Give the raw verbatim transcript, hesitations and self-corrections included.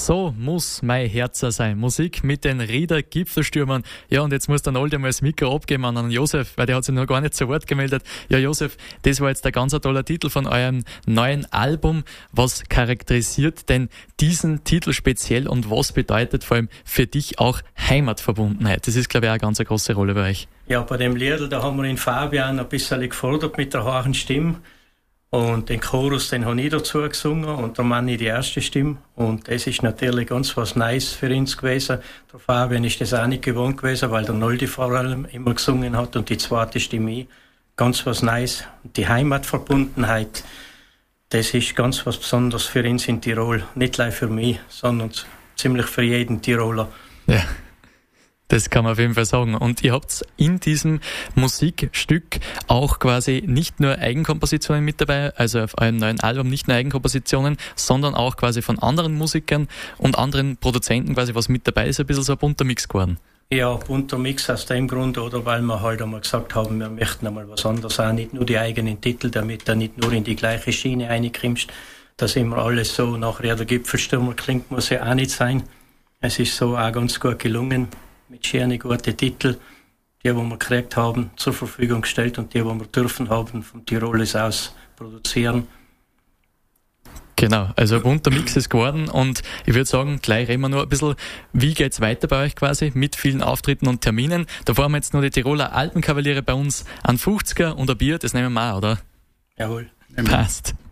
So muss mein Herz sein. Musik mit den Rieder Gipfelstürmern. Ja, und jetzt muss der Noldi mal das Mikro abgeben an Josef, weil der hat sich noch gar nicht zu Wort gemeldet. Ja, Josef, das war jetzt ein ganz toller Titel von eurem neuen Album. Was charakterisiert denn diesen Titel speziell und was bedeutet vor allem für dich auch Heimatverbundenheit? Das ist, glaube ich, auch eine ganz große Rolle bei euch. Ja, bei dem Lied, da haben wir den Fabian ein bisschen gefordert mit der hohen Stimme. Und den Chorus, den habe ich dazu gesungen und der Manni die erste Stimme. Und das ist natürlich ganz was Neues für uns gewesen. Der Fabian ist das auch nicht gewohnt gewesen, weil der Noldi vor allem immer gesungen hat und die zweite Stimme ich. Ganz was Neues. Die Heimatverbundenheit, das ist ganz was Besonderes für uns in Tirol. Nicht nur für mich, sondern ziemlich für jeden Tiroler. Ja. Das kann man auf jeden Fall sagen. Und ihr habt in diesem Musikstück auch quasi nicht nur Eigenkompositionen mit dabei, also auf eurem neuen Album nicht nur Eigenkompositionen, sondern auch quasi von anderen Musikern und anderen Produzenten quasi was mit dabei ist, ein bisschen so ein bunter Mix geworden. Ja, bunter Mix aus dem Grund, oder weil wir halt einmal gesagt haben, wir möchten einmal was anderes auch, nicht nur die eigenen Titel, damit du nicht nur in die gleiche Schiene reinkommst, dass immer alles so nachher der Gipfelstürmer klingt, muss ja auch nicht sein. Es ist so auch ganz gut gelungen. Mit schönen, guten Titeln, die, die wir gekriegt haben, zur Verfügung gestellt und die, die wir dürfen haben, von Tirolis aus produzieren. Genau, also ein bunter Mix ist geworden und ich würde sagen, gleich reden wir noch ein bisschen, wie geht's weiter bei euch quasi, mit vielen Auftritten und Terminen. Da fahren wir jetzt noch die Tiroler Alpenkavaliere bei uns an fünfziger und ein Bier, das nehmen wir auch, oder? Jawohl. Passt.